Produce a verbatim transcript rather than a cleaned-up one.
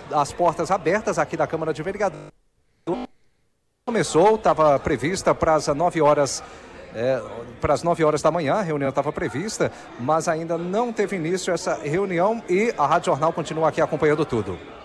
as portas abertas aqui da Câmara de Vereadores. Começou, estava prevista para as nove horas, é, para as nove horas da manhã, a reunião estava prevista, mas ainda não teve início essa reunião e a Rádio Jornal continua aqui acompanhando tudo.